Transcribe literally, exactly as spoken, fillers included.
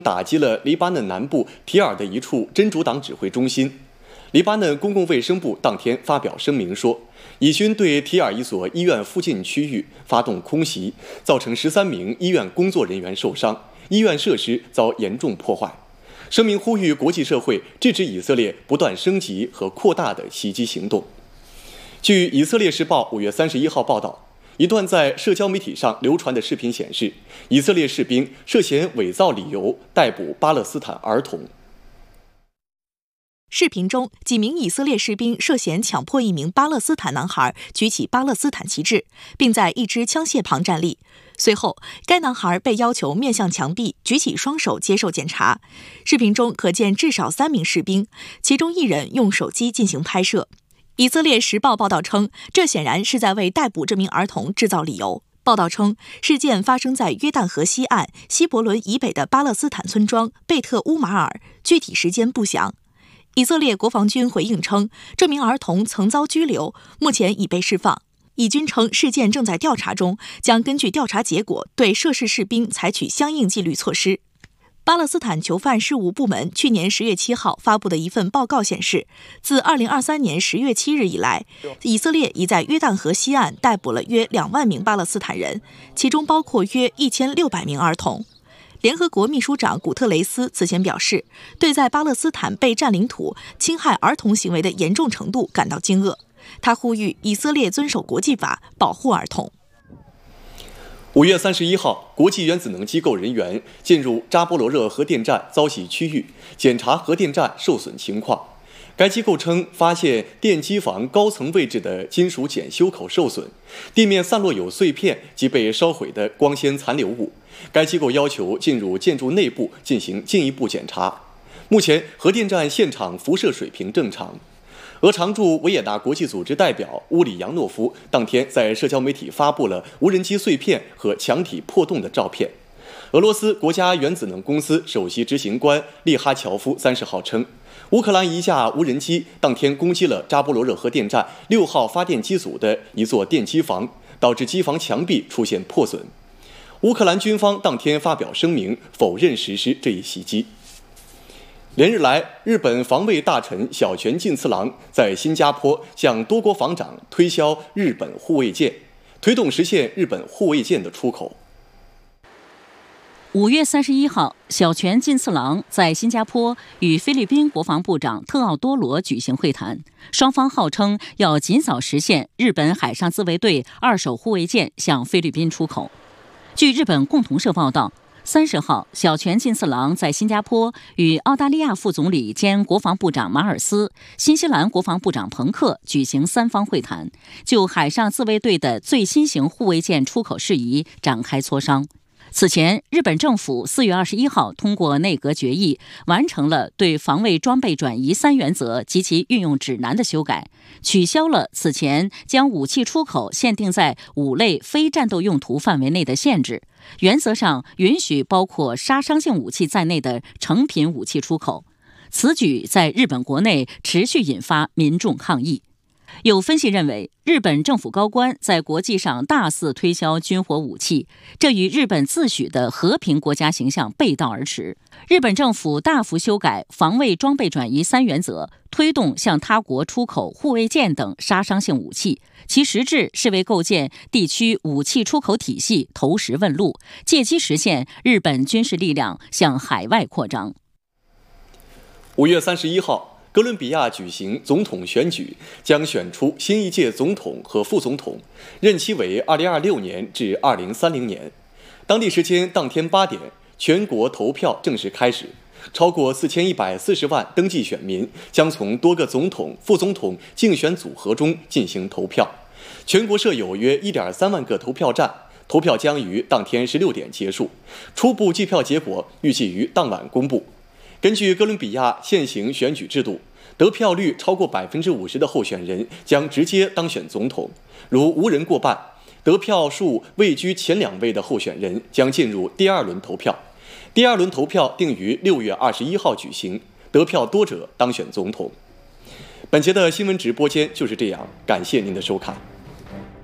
打击了黎巴嫩南部提尔的一处真主党指挥中心。黎巴嫩公共卫生部当天发表声明说，以军对提尔一所医院附近区域发动空袭，造成十三名医院工作人员受伤，医院设施遭严重破坏。声明呼吁国际社会制止以色列不断升级和扩大的袭击行动。据以色列时报五月三十一号报道，一段在社交媒体上流传的视频显示，以色列士兵涉嫌伪造理由逮捕巴勒斯坦儿童。 视频中，几名以色列士兵涉嫌强迫一名巴勒斯坦男孩举起巴勒斯坦旗帜，并在一支枪械旁站立。随后，该男孩被要求面向墙壁，举起双手接受检查。视频中可见至少三名士兵，其中一人用手机进行拍摄。以色列时报报道称，这显然是在为逮捕这名儿童制造理由。报道称，事件发生在约旦河西岸希伯伦以北的巴勒斯坦村庄贝特乌马尔，具体时间不详。以色列国防军回应称，这名儿童曾遭拘留，目前已被释放。以军称事件正在调查中，将根据调查结果对涉事士兵采取相应纪律措施。巴勒斯坦囚犯事务部门去年十月七号发布的一份报告显示，自二零二三年十月七日以来，以色列已在约旦河西岸逮捕了约两万名巴勒斯坦人，其中包括约一千六百名儿童。联合国秘书长古特雷斯此前表示，对在巴勒斯坦被占领土侵害儿童行为的严重程度感到惊愕。他呼吁以色列遵守国际法，保护儿童。 五月三十一号，国际原子能机构人员进入扎波罗热核电站遭袭区域，检查核电站受损情况。该机构称，发现电机房高层位置的金属检修口受损，地面散落有碎片及被烧毁的光纤残留物。该机构要求进入建筑内部进行进一步检查。目前，核电站现场辐射水平正常。俄常驻维也纳国际组织代表乌里扬诺夫当天在社交媒体发布了无人机碎片和墙体破洞的照片。俄罗斯国家原子能公司首席执行官利哈乔夫三十号称，乌克兰一架无人机当天攻击了扎波罗热核电站六号发电机组的一座电机房，导致机房墙壁出现破损。乌克兰军方当天发表声明，否认实施这一袭击。连日来，日本防卫大臣小泉进次郎在新加坡向多国防长推销日本护卫舰，推动实现日本护卫舰的出口。 五月三十一号，小泉进次郎在新加坡与菲律宾国防部长特奥多罗举行会谈，双方号称要尽早实现日本海上自卫队二手护卫舰向菲律宾出口。据日本共同社报道，三十号，小泉进次郎在新加坡与澳大利亚副总理兼国防部长马尔斯、新西兰国防部长彭克举行三方会谈，就海上自卫队的最新型护卫舰出口事宜展开磋商。此前，日本政府四月二十一号通过内阁决议，完成了对防卫装备转移三原则及其运用指南的修改，取消了此前将武器出口限定在五类非战斗用途范围内的限制，原则上允许包括杀伤性武器在内的成品武器出口。此举在日本国内持续引发民众抗议。有分析认为，日本政府高官在国际上大肆推销军火武器，这与日本自诩的和平国家形象背道而驰。日本政府大幅修改防卫装备转移三原则，推动向他国出口护卫舰等杀伤性武器，其实质是为构建地区武器出口体系投石问路，借机实现日本军事力量向海外扩张。 五月三十一号，哥伦比亚举行总统选举，将选出新一届总统和副总统，任期为二零二六年至二零三零年。当地时间当天八点，全国投票正式开始，超过四千一百四十万登记选民将从多个总统、副总统竞选组合中进行投票。全国设有约一点三万个投票站，投票将于当天十六点结束，初步计票结果预计于当晚公布。根据哥伦比亚现行选举制度，得票率超过百分之五十的候选人将直接当选总统，如无人过半，得票数位居前两位的候选人将进入第二轮投票。第二轮投票定于六月二十一号举行，得票多者当选总统。本节的新闻直播间就是这样，感谢您的收看。